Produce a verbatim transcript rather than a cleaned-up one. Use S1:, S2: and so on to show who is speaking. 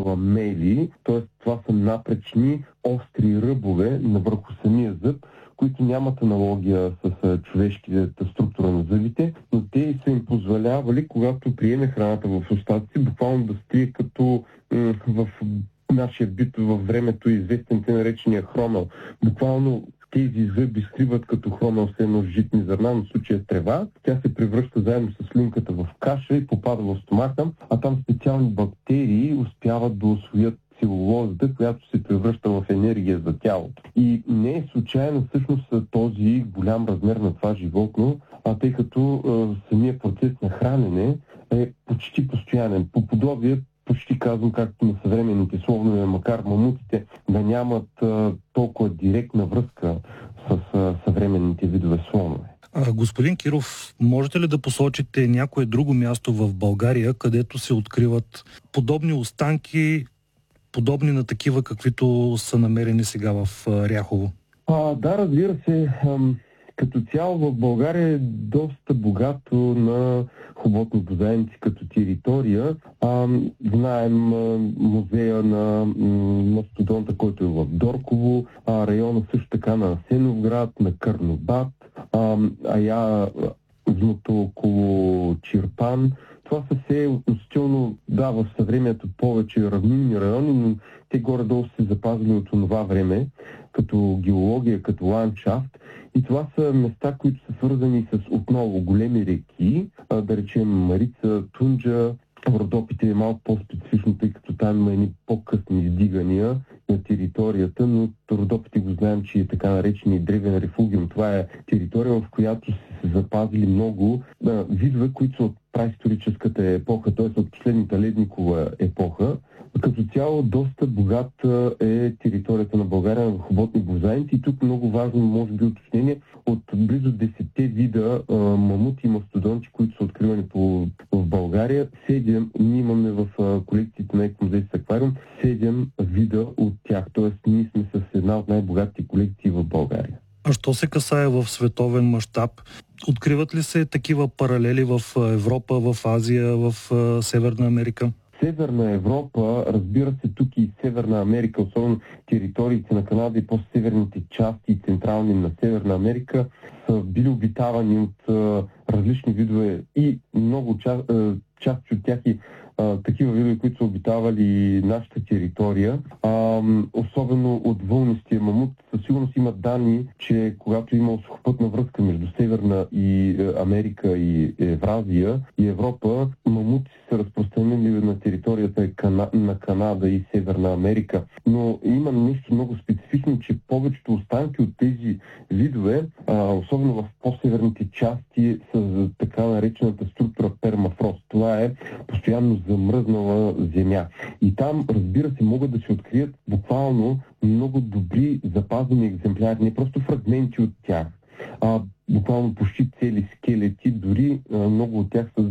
S1: ламели, т.е. това са напречни, остри ръбове върху самия зъб, които нямат аналогия с човешката структура на зъбите, но те са им позволявали, когато приеме храната в устата си, буквално да стои като м- в нашия бит във времето известен те наречения хромел. Буквално тези зъби сливат като хромел с едно житни зърна, на случая трева. Тя се превръща заедно с слюнката в каша и попада в стомаха, а там специални бактерии успяват да усвоят целулозата, която се превръща в енергия за тялото. И не е случайно всъщност този голям размер на това животно, а тъй като е, самия процес на хранене е почти постоянен. По подобие, почти казвам, както на съвременните слонове, макар мамутите да нямат а, толкова директна връзка с а, съвременните видове слонове.
S2: А, господин Киров, можете ли да посочите някое друго място в България, където се откриват подобни останки, подобни на такива, каквито са намерени сега в а, Ряхово?
S1: А, да, разбира се. Ам... Като цяло в България е доста богато на хоботни бозайници като територия. А, знаем а, музея на м, мастодонта, който е в Дорково, а, района също така на Асеновград, на Карнобат, а, а я зното около Чирпан. Това са все относително, да, в съвремието повече равнинни райони, но те горе-долу се запазили от това време, като геология, като ландшафт. И това са места, които са свързани с отново големи реки, да речем Марица, Тунджа. Родопите е малко по-специфично, тъй като там има едни по-късни издигания на територията, но Родопите го знаем, че е така наречени древен рефугиум. Това е територия, в която са се запазили много а, видове, които са от праисторическата епоха, т.е. от последната ледникова епоха. Като цяло доста богата е територията на България на хоботни бозайници и тук много важно, може би, уточнение от близо десетте вида а, мамути и мастодонти, които са откривани по, в България. Седем, ние имаме в а, колекциите на Екомузей с аквариум, седем вида от тях, т.е. ние сме с една от най-богатите колекции в България.
S2: А що се касае в световен мащаб? Откриват ли се такива паралели в Европа, в Азия, в Северна Америка?
S1: Северна Европа, разбира се, тук и Северна Америка, особено териториите на Канада и по-северните части и централни на Северна Америка, са били обитавани от а, различни видове и много част, а, части от тях и а, такива видове, които са обитавали нашата територия. А, особено от вълнистия мамут, със сигурност има данни, че когато има сухопътна връзка между Северна и Америка и Евразия и Европа, мамути са разпространени на територията на Канада и Северна Америка. Но има нещо много специфично, че повечето останки от тези видове, а, особено в по-северните части, са за така наречената структура пермафрост. Това е постоянно замръзнала земя. И там, разбира се, могат да се открият буквално много добри запазени екземпляри, не просто фрагменти от тях, а буквално почти цели скелети, дори а, много от тях са